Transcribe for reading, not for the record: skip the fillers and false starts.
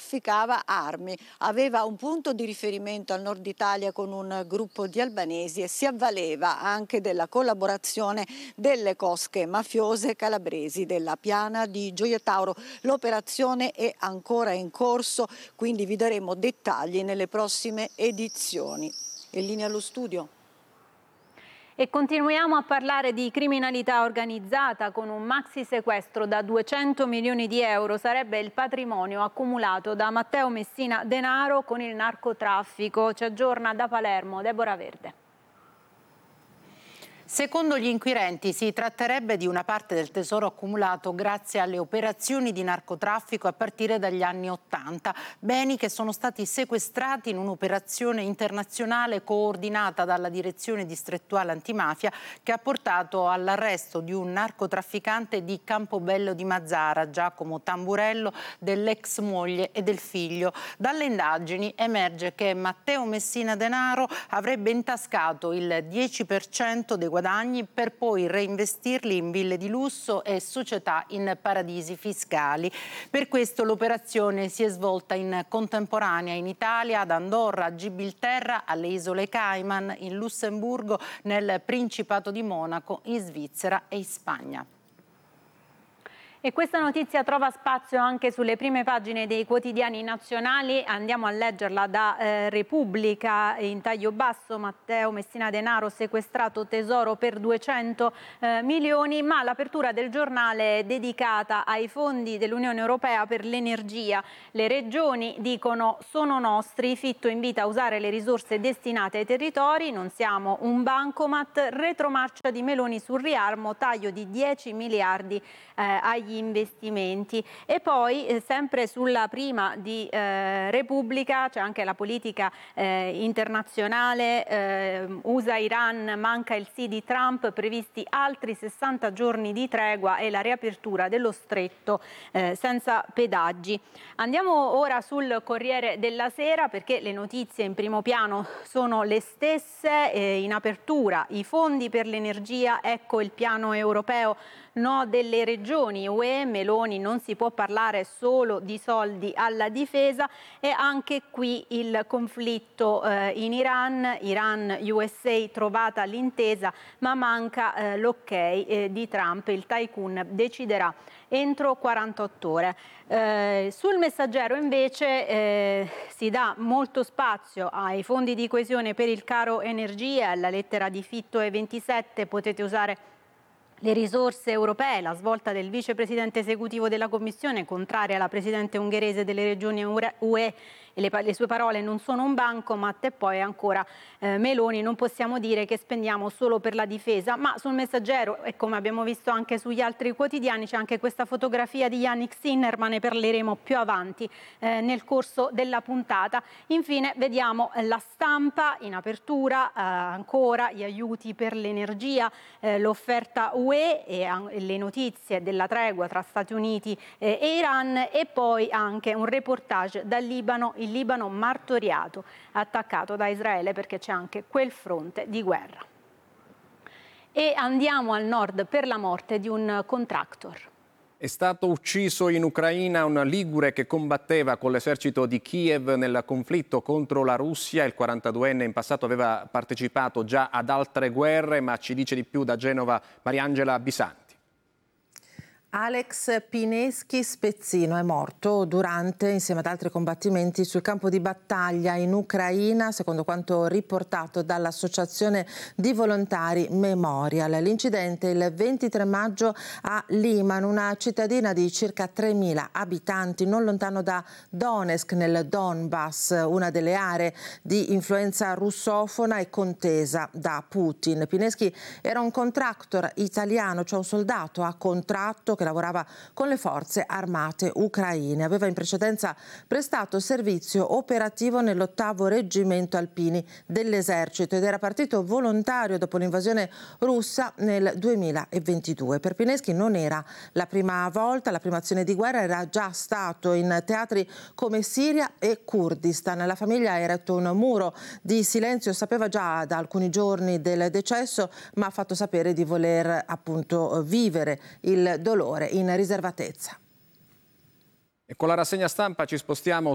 trafficava armi, aveva un punto di riferimento al nord Italia con un gruppo di albanesi e si avvaleva anche della collaborazione delle cosche mafiose calabresi della Piana di Gioia Tauro. L'operazione è ancora in corso, quindi vi daremo dettagli nelle prossime edizioni. In linea allo studio. E continuiamo a parlare di criminalità organizzata con un maxi sequestro da 200 milioni di euro. Sarebbe il patrimonio accumulato da Matteo Messina Denaro con il narcotraffico. Ci aggiorna da Palermo Deborah Verde. Secondo gli inquirenti si tratterebbe di una parte del tesoro accumulato grazie alle operazioni di narcotraffico a partire dagli anni '80, beni che sono stati sequestrati in un'operazione internazionale coordinata dalla Direzione Distrettuale Antimafia che ha portato all'arresto di un narcotrafficante di Campobello di Mazara, Giacomo Tamburello, dell'ex moglie e del figlio. Dalle indagini emerge che Matteo Messina Denaro avrebbe intascato il 10% dei guadagni per poi reinvestirli in ville di lusso e società in paradisi fiscali. Per questo l'operazione si è svolta in contemporanea in Italia, ad Andorra, a Gibilterra, alle Isole Cayman, in Lussemburgo, nel Principato di Monaco, in Svizzera e in Spagna. E questa notizia trova spazio anche sulle prime pagine dei quotidiani nazionali. Andiamo a leggerla da Repubblica. In taglio basso: Matteo Messina Denaro sequestrato tesoro per 200 milioni, ma l'apertura del giornale è dedicata ai fondi dell'Unione Europea per l'energia. Le regioni dicono sono nostri, Fitto invita a usare le risorse destinate ai territori, non siamo un bancomat, retromarcia di Meloni sul riarmo, taglio di 10 miliardi agli investimenti. E poi sempre sulla prima di Repubblica c'è anche la politica internazionale, USA-Iran, manca il sì di Trump, previsti altri 60 giorni di tregua e la riapertura dello stretto senza pedaggi. Andiamo ora sul Corriere della Sera perché le notizie in primo piano sono le stesse. In apertura i fondi per l'energia, ecco il piano europeo, no delle regioni, UE, Meloni, non si può parlare solo di soldi alla difesa. E anche qui il conflitto in Iran, USA, trovata l'intesa ma manca l'ok di Trump, il tycoon deciderà entro 48 ore. Sul Messaggero invece si dà molto spazio ai fondi di coesione per il caro energia, alla lettera di Fitto e 27 potete usare le risorse europee, la svolta del vicepresidente esecutivo della Commissione, contraria alla presidente ungherese delle regioni UE, e le sue parole non sono un bancomat. E poi ancora Meloni, non possiamo dire che spendiamo solo per la difesa. Ma sul Messaggero, e come abbiamo visto anche sugli altri quotidiani, c'è anche questa fotografia di Yannick Sinner, ma ne parleremo più avanti nel corso della puntata. Infine vediamo La Stampa in apertura, ancora gli aiuti per l'energia, l'offerta UE e le notizie della tregua tra Stati Uniti e Iran, e poi anche un reportage dal Libano, il Libano martoriato, attaccato da Israele perché c'è anche quel fronte di guerra. E andiamo al nord per la morte di un contractor. È stato ucciso in Ucraina un ligure che combatteva con l'esercito di Kiev nel conflitto contro la Russia. Il 42enne in passato aveva partecipato già ad altre guerre, ma ci dice di più da Genova Mariangela Bisanti. Alex Pineschi Spezzino è morto durante, insieme ad altri combattimenti, sul campo di battaglia in Ucraina, secondo quanto riportato dall'associazione di volontari Memorial. L'incidente il 23 maggio a Liman, una cittadina di circa 3.000 abitanti, non lontano da Donetsk, nel Donbass, una delle aree di influenza russofona e contesa da Putin. Pineschi era un contractor italiano, cioè un soldato a contratto che lavorava con le forze armate ucraine. Aveva in precedenza prestato servizio operativo nell'8° reggimento alpini dell'esercito ed era partito volontario dopo l'invasione russa nel 2022. Per Pineschi non era la prima volta, la prima azione di guerra, era già stato in teatri come Siria e Kurdistan. La famiglia ha eretto un muro di silenzio, sapeva già da alcuni giorni del decesso, ma ha fatto sapere di voler appunto vivere il dolore in riservatezza. E con la rassegna stampa ci spostiamo